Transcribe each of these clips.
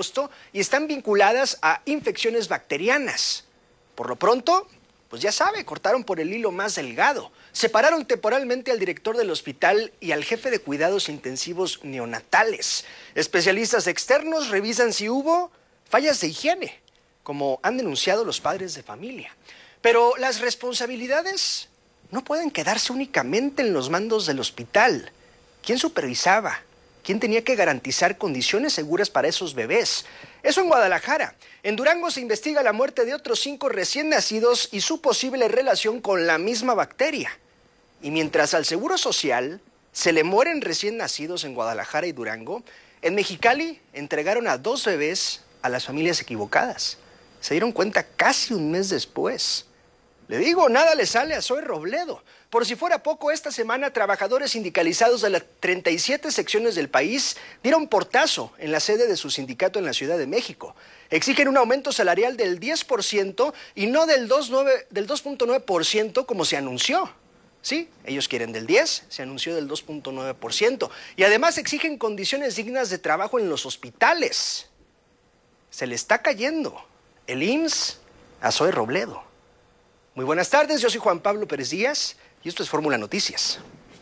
agosto y están vinculadas a infecciones bacterianas. Por lo pronto, pues ya sabe, cortaron por el hilo más delgado. Separaron temporalmente al director del hospital y al jefe de cuidados intensivos neonatales. Especialistas externos revisan si hubo fallas de higiene, como han denunciado los padres de familia. Pero las responsabilidades no pueden quedarse únicamente en los mandos del hospital. ¿Quién supervisaba? ¿Quién tenía que garantizar condiciones seguras para esos bebés? Eso en Guadalajara. En Durango se investiga la muerte de otros 5 recién nacidos y su posible relación con la misma bacteria. Y mientras al Seguro Social se le mueren recién nacidos en Guadalajara y Durango, en Mexicali entregaron a 2 bebés a las familias equivocadas. Se dieron cuenta casi un mes después. Le digo, nada le sale a Zoe Robledo. Por si fuera poco, esta semana trabajadores sindicalizados de las 37 secciones del país dieron portazo en la sede de su sindicato en la Ciudad de México. Exigen un aumento salarial del 10% y no del 2.9% como se anunció. Sí, ellos quieren del 10%, se anunció del 2.9%. Y además exigen condiciones dignas de trabajo en los hospitales. Se le está cayendo el IMSS a Zoe Robledo. Muy buenas tardes, yo soy Juan Pablo Pérez Díaz y esto es Fórmula Noticias.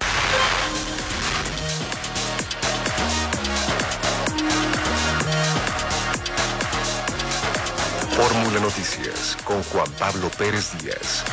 Fórmula Noticias con Juan Pablo Pérez Díaz.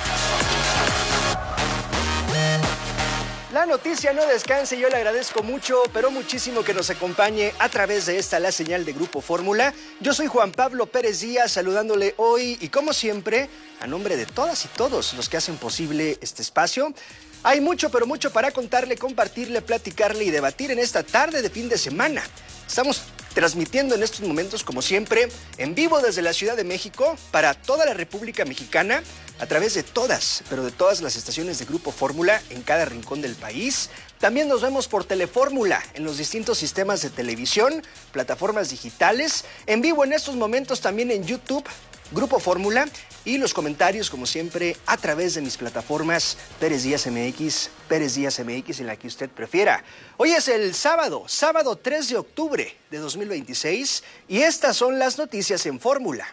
La noticia no descansa y yo le agradezco mucho, pero muchísimo que nos acompañe a través de esta, la señal de Grupo Fórmula. Yo soy Juan Pablo Pérez Díaz, saludándole hoy y como siempre, a nombre de todas y todos los que hacen posible este espacio. Hay mucho, pero mucho para contarle, compartirle, platicarle y debatir en esta tarde de fin de semana. Estamos transmitiendo en estos momentos, como siempre, en vivo desde la Ciudad de México para toda la República Mexicana, a través de todas, pero de todas las estaciones de Grupo Fórmula en cada rincón del país. También nos vemos por Telefórmula en los distintos sistemas de televisión, plataformas digitales, en vivo en estos momentos también en YouTube, Grupo Fórmula, y los comentarios, como siempre, a través de mis plataformas Pérez Díaz MX, en la que usted prefiera. Hoy es el sábado 3 de octubre de 2026, y estas son las noticias en Fórmula.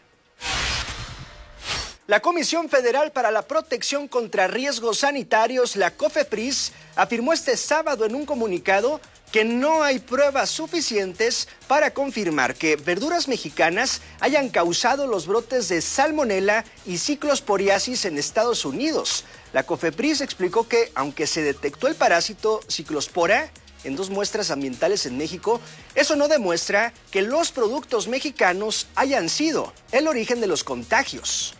La Comisión Federal para la Protección contra Riesgos Sanitarios, la COFEPRIS, afirmó este sábado en un comunicado que no hay pruebas suficientes para confirmar que verduras mexicanas hayan causado los brotes de salmonela y ciclosporiasis en Estados Unidos. La COFEPRIS explicó que, aunque se detectó el parásito ciclospora en 2 muestras ambientales en México, eso no demuestra que los productos mexicanos hayan sido el origen de los contagios.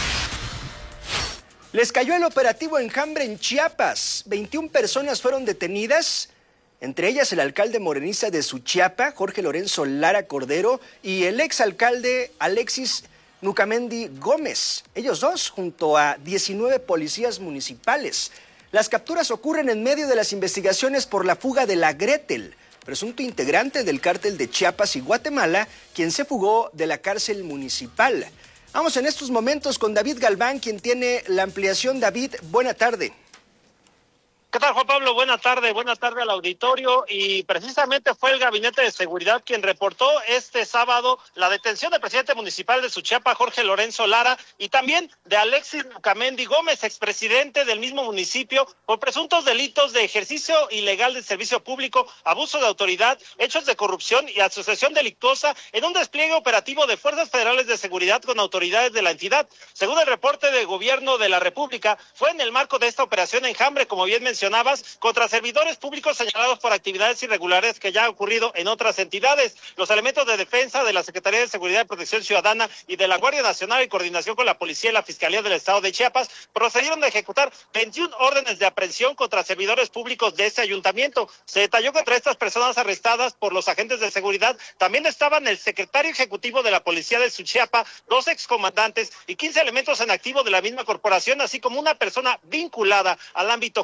Les cayó el operativo Enjambre en Chiapas. 21 personas fueron detenidas, entre ellas el alcalde morenista de Suchiapa, Jorge Lorenzo Lara Cordero, y el exalcalde Alexis Nucamendi Gómez. Ellos 2, junto a 19 policías municipales. Las capturas ocurren en medio de las investigaciones por la fuga de la Gretel, presunto integrante del cártel de Chiapas y Guatemala, quien se fugó de la cárcel municipal. Vamos en estos momentos con David Galván, quien tiene la ampliación. David, buena tarde. ¿Qué tal, Juan Pablo? Buena tarde al auditorio. Y precisamente fue el Gabinete de Seguridad quien reportó este sábado la detención del presidente municipal de Suchiapa, Jorge Lorenzo Lara, y también de Alexis Nucamendi Gómez, expresidente del mismo municipio, por presuntos delitos de ejercicio ilegal de servicio público, abuso de autoridad, hechos de corrupción y asociación delictuosa en un despliegue operativo de fuerzas federales de seguridad con autoridades de la entidad. Según el reporte del Gobierno de la República, fue en el marco de esta operación Enjambre, como bien mencionabas, contra servidores públicos señalados por actividades irregulares que ya ha ocurrido en otras entidades. Los elementos de defensa de la Secretaría de Seguridad y Protección Ciudadana y de la Guardia Nacional, en coordinación con la Policía y la Fiscalía del Estado de Chiapas, procedieron a ejecutar 21 órdenes de aprehensión contra servidores públicos de ese ayuntamiento. Se detalló que entre estas personas arrestadas por los agentes de seguridad también estaban el secretario ejecutivo de la Policía de Suchiapa, 2 excomandantes y 15 elementos en activo de la misma corporación, así como una persona vinculada al ámbito judicial.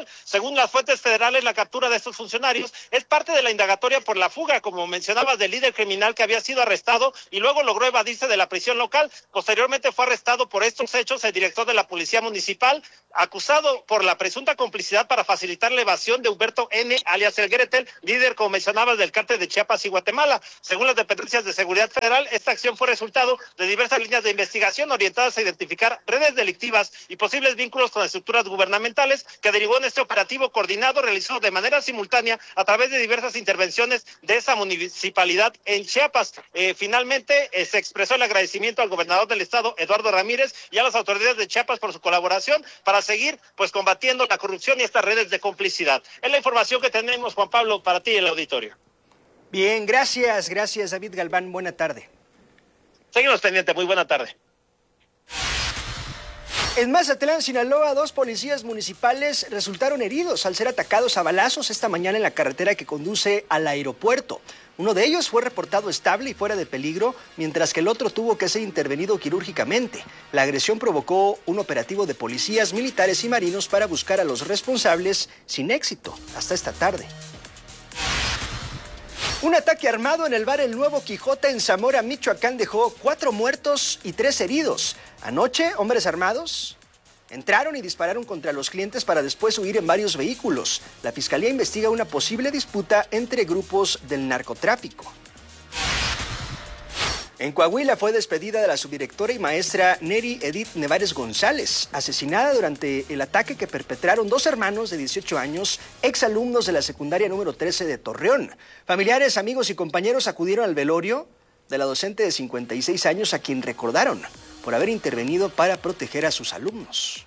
Según las fuentes federales, la captura de estos funcionarios es parte de la indagatoria por la fuga, como mencionabas, del líder criminal que había sido arrestado y luego logró evadirse de la prisión local. Posteriormente fue arrestado por estos hechos el director de la Policía Municipal, acusado por la presunta complicidad para facilitar la evasión de Humberto N., alias El Gretel, líder, como mencionabas, del cártel de Chiapas y Guatemala. Según las dependencias de seguridad federal, esta acción fue resultado de diversas líneas de investigación orientadas a identificar redes delictivas y posibles vínculos con estructuras gubernamentales, que derivó en este operativo coordinado realizado de manera simultánea a través de diversas intervenciones de esa municipalidad en Chiapas. Finalmente se expresó el agradecimiento al gobernador del estado, Eduardo Ramírez, y a las autoridades de Chiapas por su colaboración para seguir combatiendo la corrupción y estas redes de complicidad. Es la información que tenemos, Juan Pablo, para ti y el auditorio. Bien, gracias David Galván, buena tarde. Seguimos pendientes, muy buena tarde. En Mazatlán, Sinaloa, 2 policías municipales resultaron heridos al ser atacados a balazos esta mañana en la carretera que conduce al aeropuerto. Uno de ellos fue reportado estable y fuera de peligro, mientras que el otro tuvo que ser intervenido quirúrgicamente. La agresión provocó un operativo de policías, militares y marinos para buscar a los responsables, sin éxito hasta esta tarde. Un ataque armado en el bar El Nuevo Quijote en Zamora, Michoacán, dejó 4 muertos y 3 heridos. Anoche, hombres armados entraron y dispararon contra los clientes para después huir en varios vehículos. La Fiscalía investiga una posible disputa entre grupos del narcotráfico. En Coahuila fue despedida de la subdirectora y maestra Neri Edith Nevares González, asesinada durante el ataque que perpetraron 2 hermanos de 18 años, exalumnos de la secundaria número 13 de Torreón. Familiares, amigos y compañeros acudieron al velorio de la docente de 56 años, a quien recordaron por haber intervenido para proteger a sus alumnos.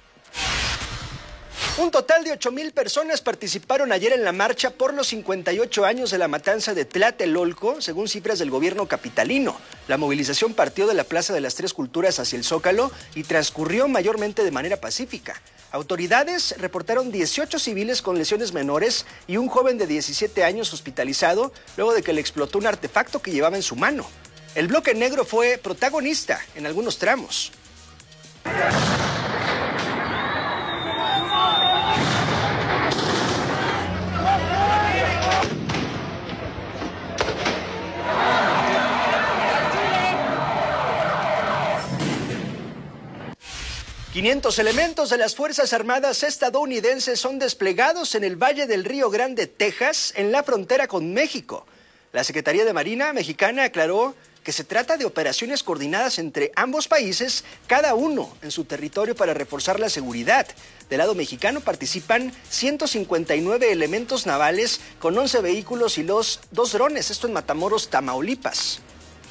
Un total de 8,000 personas participaron ayer en la marcha por los 58 años de la matanza de Tlatelolco, según cifras del gobierno capitalino. La movilización partió de la Plaza de las Tres Culturas hacia el Zócalo y transcurrió mayormente de manera pacífica. Autoridades reportaron 18 civiles con lesiones menores y un joven de 17 años hospitalizado luego de que le explotó un artefacto que llevaba en su mano. El bloque negro fue protagonista en algunos tramos. ...500 elementos de las Fuerzas Armadas estadounidenses son desplegados en el Valle del Río Grande, Texas, en la frontera con México. La Secretaría de Marina mexicana aclaró que se trata de operaciones coordinadas entre ambos países, cada uno en su territorio, para reforzar la seguridad. Del lado mexicano participan 159 elementos navales con 11 vehículos y los 2 drones, esto en Matamoros, Tamaulipas.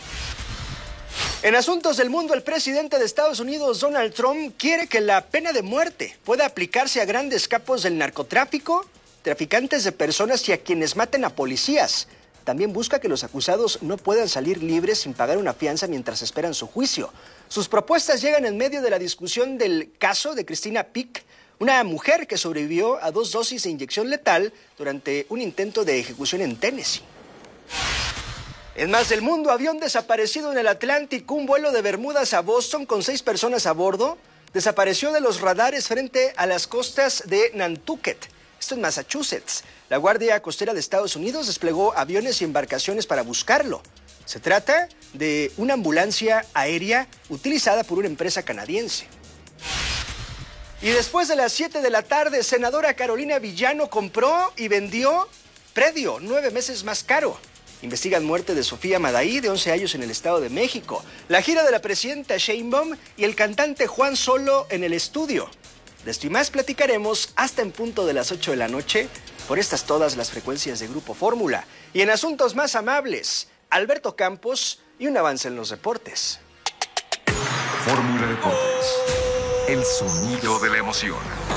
En asuntos del mundo, el presidente de Estados Unidos, Donald Trump, quiere que la pena de muerte pueda aplicarse a grandes capos del narcotráfico, traficantes de personas y a quienes maten a policías. También busca que los acusados no puedan salir libres sin pagar una fianza mientras esperan su juicio. Sus propuestas llegan en medio de la discusión del caso de Christina Peck, una mujer que sobrevivió a 2 dosis de inyección letal durante un intento de ejecución en Tennessee. En más del mundo, avión desaparecido en el Atlántico, un vuelo de Bermudas a Boston con 6 personas a bordo, desapareció de los radares frente a las costas de Nantucket, esto en Massachusetts. La Guardia Costera de Estados Unidos desplegó aviones y embarcaciones para buscarlo. Se trata de una ambulancia aérea utilizada por una empresa canadiense. Y después de las 7 de la tarde, senadora Carolina Villano compró y vendió predio 9 meses más caro. Investigan muerte de Sofía Madaí, de 11 años, en el Estado de México. La gira de la presidenta Sheinbaum y el cantante Juan Solo en el estudio. De esto y más platicaremos hasta en punto de las 8 de la noche por estas todas las frecuencias de Grupo Fórmula. Y en asuntos más amables, Alberto Campos y un avance en los deportes. Fórmula Deportes, el sonido de la emoción.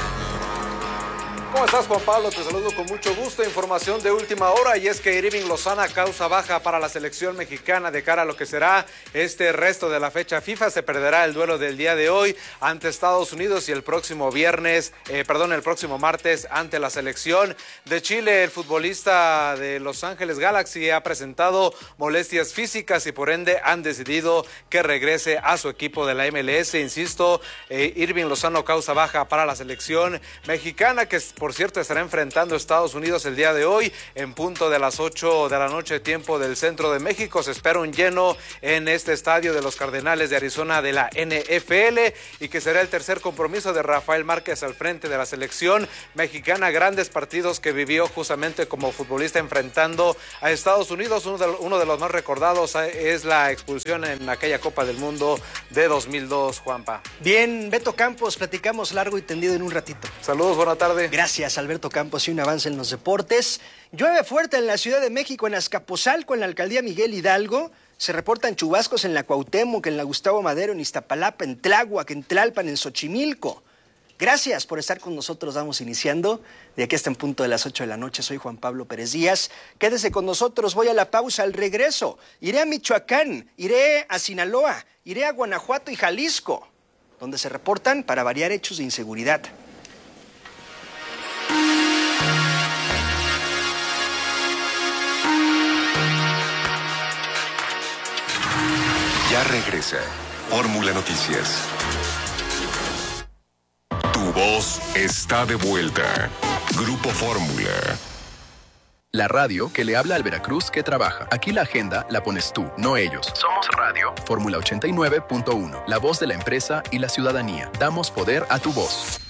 ¿Cómo estás, Juan Pablo? Te saludo con mucho gusto. Información de última hora, y es que Irving Lozano causa baja para la selección mexicana de cara a lo que será este resto de la fecha FIFA. Se perderá el duelo del día de hoy ante Estados Unidos y el próximo martes ante la selección de Chile. El futbolista de Los Ángeles Galaxy ha presentado molestias físicas y por ende han decidido que regrese a su equipo de la MLS. Insisto, Irving Lozano causa baja para la selección mexicana, que por cierto, estará enfrentando a Estados Unidos el día de hoy en punto de las 8 de la noche, tiempo del centro de México. Se espera un lleno en este estadio de los Cardenales de Arizona de la NFL y que será el tercer compromiso de Rafael Márquez al frente de la selección mexicana. Grandes partidos que vivió justamente como futbolista enfrentando a Estados Unidos. Uno de los más recordados es la expulsión en aquella Copa del Mundo de 2002, Juanpa. Bien, Beto Campos, platicamos largo y tendido en un ratito. Saludos, buena tarde. Gracias, Alberto Campos, y un avance en los deportes. Llueve fuerte en la Ciudad de México, en Azcapotzalco, en la alcaldía Miguel Hidalgo. Se reportan chubascos en la Cuauhtémoc, en la Gustavo Madero, en Iztapalapa, en Tláhuac, en Tlalpan, en Xochimilco. Gracias por estar con nosotros. Vamos iniciando. De aquí hasta en punto de las 8 de la noche. Soy Juan Pablo Pérez Díaz. Quédese con nosotros. Voy a la pausa. Al regreso iré a Michoacán, iré a Sinaloa, iré a Guanajuato y Jalisco, donde se reportan, para variar, hechos de inseguridad. Ya regresa Fórmula Noticias. Tu voz está de vuelta. Grupo Fórmula. La radio que le habla al Veracruz que trabaja. Aquí la agenda la pones tú, no ellos. Somos Radio Fórmula 89.1, la voz de la empresa y la ciudadanía. Damos poder a tu voz.